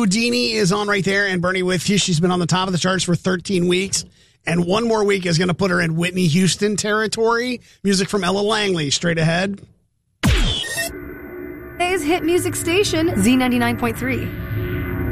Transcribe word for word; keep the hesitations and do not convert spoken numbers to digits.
Houdini is on right there, and Bernie with you. She's been on the top of the charts for thirteen weeks, and one more week is going to put her in Whitney Houston territory. Music from Ella Langley, straight ahead. Today's hit music station, Z ninety-nine point three.